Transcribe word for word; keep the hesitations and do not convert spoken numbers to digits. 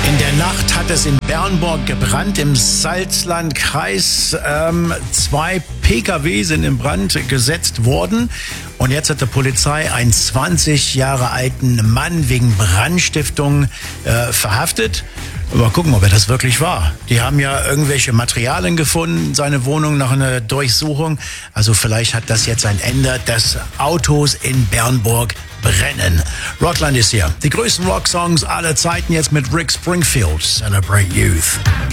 In der Nacht hat es in Bernburg gebrannt, im Salzlandkreis. Ähm, zwei Pkw sind in Brand gesetzt worden. Und jetzt hat die Polizei einen zwanzig Jahre alten Mann wegen Brandstiftung äh, verhaftet. Mal gucken, ob er das wirklich war. Die haben ja irgendwelche Materialien gefunden, seine Wohnung nach einer Durchsuchung. Also vielleicht hat das jetzt ein Ende, dass Autos in Bernburg brennen. Rockland ist hier. Die größten Rocksongs aller Zeiten jetzt mit Rick Springfield. Celebrate Youth.